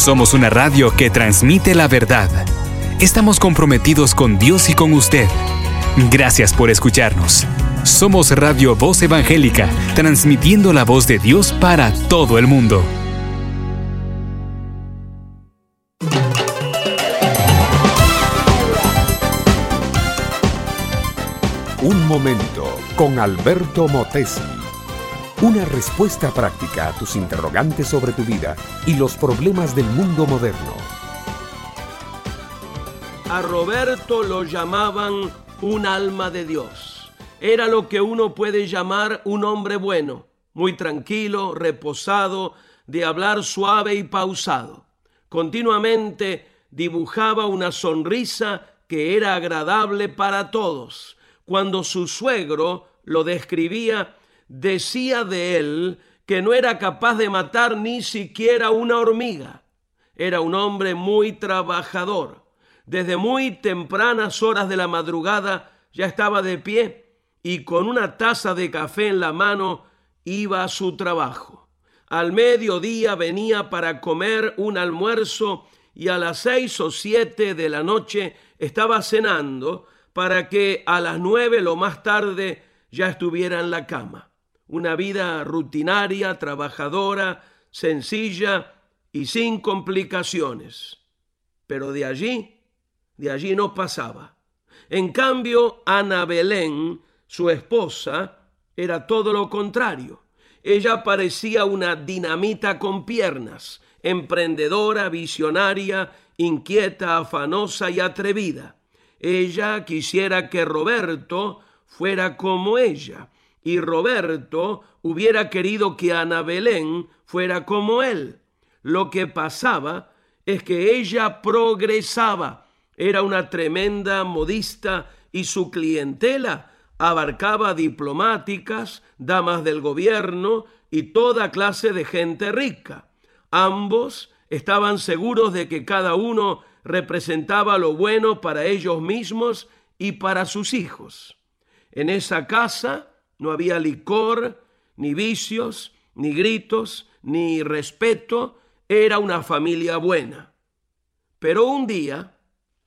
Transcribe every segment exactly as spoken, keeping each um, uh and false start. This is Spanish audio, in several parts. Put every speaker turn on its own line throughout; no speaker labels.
Somos una radio que transmite la verdad. Estamos comprometidos con Dios y con usted. Gracias por escucharnos. Somos Radio Voz Evangélica, transmitiendo la voz de Dios para todo el mundo.
Un momento con Alberto Motesi. Una respuesta práctica a tus interrogantes sobre tu vida y los problemas del mundo moderno.
A Roberto lo llamaban un alma de Dios. Era lo que uno puede llamar un hombre bueno, muy tranquilo, reposado, de hablar suave y pausado. Continuamente dibujaba una sonrisa que era agradable para todos. Cuando su suegro lo describía, decía de él que no era capaz de matar ni siquiera una hormiga. Era un hombre muy trabajador. Desde muy tempranas horas de la madrugada ya estaba de pie y con una taza de café en la mano iba a su trabajo. Al mediodía venía para comer un almuerzo y a las seis o siete de la noche estaba cenando para que a las nueve lo más tarde ya estuviera en la cama. Una vida rutinaria, trabajadora, sencilla y sin complicaciones. Pero de allí, de allí no pasaba. En cambio, Ana Belén, su esposa, era todo lo contrario. Ella parecía una dinamita con piernas, emprendedora, visionaria, inquieta, afanosa y atrevida. Ella quisiera que Roberto fuera como ella, y Roberto hubiera querido que Ana Belén fuera como él. Lo que pasaba es que ella progresaba, era una tremenda modista y su clientela abarcaba diplomáticas, damas del gobierno y toda clase de gente rica. Ambos estaban seguros de que cada uno representaba lo bueno para ellos mismos y para sus hijos. En esa casa no había licor, ni vicios, ni gritos, ni respeto. Era una familia buena. Pero un día,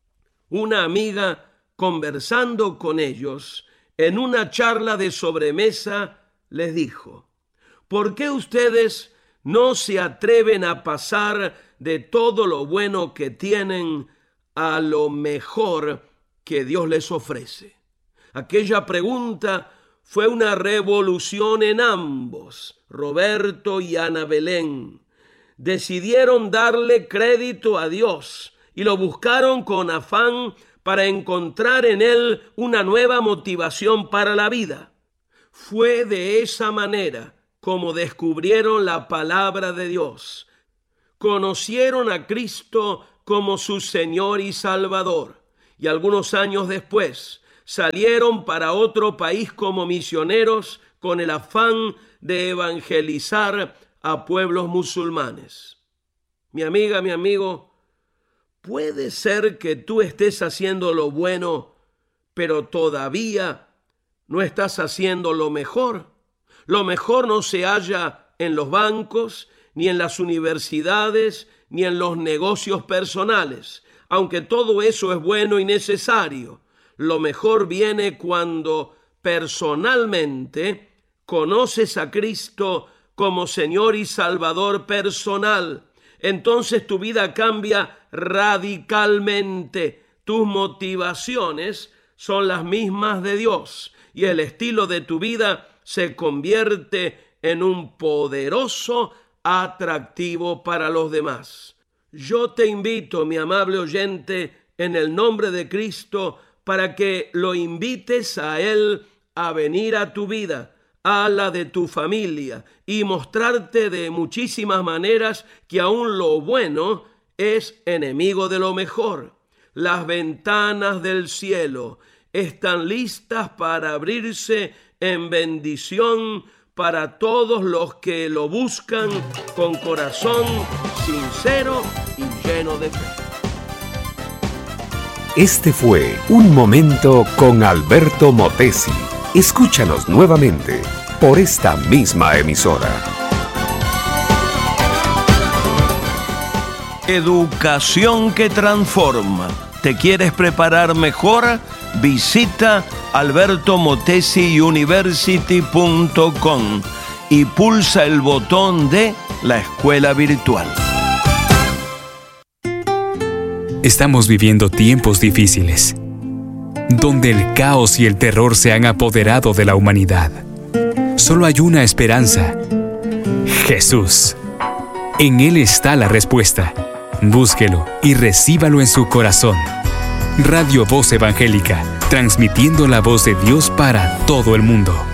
una amiga, conversando con ellos, en una charla de sobremesa, les dijo: ¿por qué ustedes no se atreven a pasar de todo lo bueno que tienen a lo mejor que Dios les ofrece? Aquella pregunta fue una revolución en ambos, Roberto y Ana Belén. Decidieron darle crédito a Dios y lo buscaron con afán para encontrar en él una nueva motivación para la vida. Fue de esa manera como descubrieron la palabra de Dios. Conocieron a Cristo como su Señor y Salvador, y algunos años después salieron para otro país como misioneros con el afán de evangelizar a pueblos musulmanes. Mi amiga, mi amigo, puede ser que tú estés haciendo lo bueno, pero todavía no estás haciendo lo mejor. Lo mejor no se halla en los bancos, ni en las universidades, ni en los negocios personales, aunque todo eso es bueno y necesario. Lo mejor viene cuando personalmente conoces a Cristo como Señor y Salvador personal. Entonces tu vida cambia radicalmente. Tus motivaciones son las mismas de Dios y el estilo de tu vida se convierte en un poderoso atractivo para los demás. Yo te invito, mi amable oyente, en el nombre de Cristo, para que lo invites a Él a venir a tu vida, a la de tu familia, y mostrarte de muchísimas maneras que aún lo bueno es enemigo de lo mejor. Las ventanas del cielo están listas para abrirse en bendición para todos los que lo buscan con corazón sincero y lleno de fe.
Este fue Un Momento con Alberto Motesi. Escúchanos nuevamente por esta misma emisora.
Educación que transforma. ¿Te quieres preparar mejor? Visita alberto motesi university punto com y pulsa el botón de la escuela virtual.
Estamos viviendo tiempos difíciles, donde el caos y el terror se han apoderado de la humanidad. Solo hay una esperanza: Jesús. En Él está la respuesta. Búsquelo y recíbalo en su corazón. Radio Voz Evangélica, transmitiendo la voz de Dios para todo el mundo.